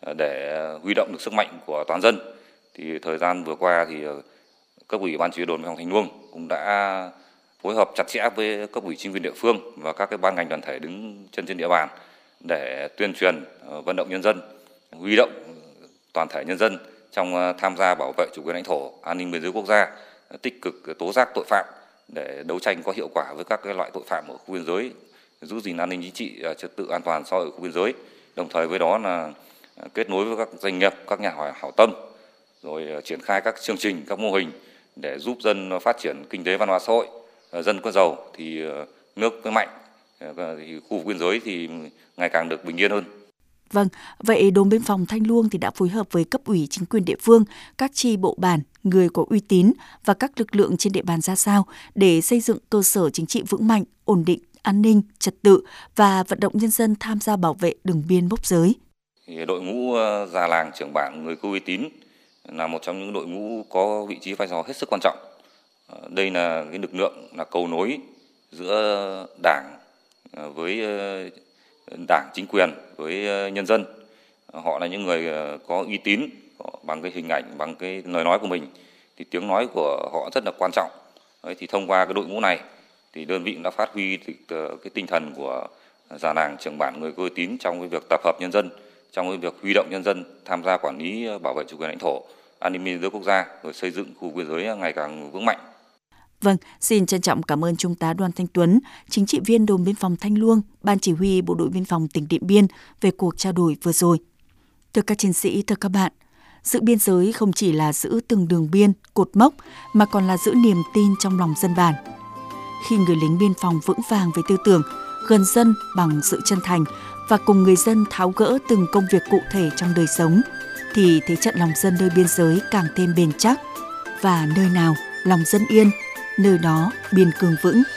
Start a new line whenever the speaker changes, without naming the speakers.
để huy động được sức mạnh của toàn dân. Thì thời gian vừa qua thì cấp ủy ban chỉ huy đồn biên phòng Thanh Luông cũng đã phối hợp chặt chẽ với cấp ủy chính quyền địa phương và các cái ban ngành đoàn thể đứng chân trên địa bàn để tuyên truyền, vận động nhân dân, huy động toàn thể nhân dân trong tham gia bảo vệ chủ quyền lãnh thổ, an ninh biên giới quốc gia, tích cực tố giác tội phạm để đấu tranh có hiệu quả với các cái loại tội phạm ở khu biên giới, giữ gìn an ninh chính trị, trật tự an toàn xã hội ở khu biên giới. Đồng thời với đó là kết nối với các doanh nghiệp, các nhà hảo tâm, rồi triển khai các chương trình, các mô hình để giúp dân phát triển kinh tế văn hóa xã hội. Dân có giàu thì nước mới mạnh, thì khu biên giới thì ngày càng được bình yên hơn.
Vâng, vậy đồn biên phòng Thanh Luông thì đã phối hợp với cấp ủy chính quyền địa phương, các chi bộ bản, người có uy tín và các lực lượng trên địa bàn ra sao để xây dựng cơ sở chính trị vững mạnh, ổn định, an ninh, trật tự và vận động nhân dân tham gia bảo vệ đường biên mốc giới.
Đội ngũ già làng, trưởng bản, người có uy tín là một trong những đội ngũ có vị trí vai trò hết sức quan trọng. Đây là cái lực lượng là cầu nối giữa Đảng với Đảng, chính quyền với nhân dân. Họ là những người có uy tín, bằng cái hình ảnh, bằng cái lời nói của mình thì tiếng nói của họ rất là quan trọng. Thì thông qua cái đội ngũ này thì đơn vị cũng đã phát huy cái tinh thần của già làng, trưởng bản, người có uy tín trong cái việc tập hợp nhân dân, trong cái việc huy động nhân dân tham gia quản lý bảo vệ chủ quyền lãnh thổ, an ninh biên giới quốc gia, rồi xây dựng khu biên giới ngày càng vững mạnh.
Vâng, xin trân trọng cảm ơn Trung tá Đoàn Thanh Tuấn, chính trị viên đồn biên phòng Thanh Luông, Ban chỉ huy Bộ đội biên phòng tỉnh Điện Biên về cuộc trao đổi vừa rồi. Thưa các chiến sĩ, thưa các bạn, giữ biên giới không chỉ là giữ từng đường biên, cột mốc mà còn là giữ niềm tin trong lòng dân bản. Khi người lính biên phòng vững vàng về tư tưởng, gần dân bằng sự chân thành và cùng người dân tháo gỡ từng công việc cụ thể trong đời sống, thì thế trận lòng dân nơi biên giới càng thêm bền chắc. Và nơi nào lòng dân yên, nơi đó biên cương vững.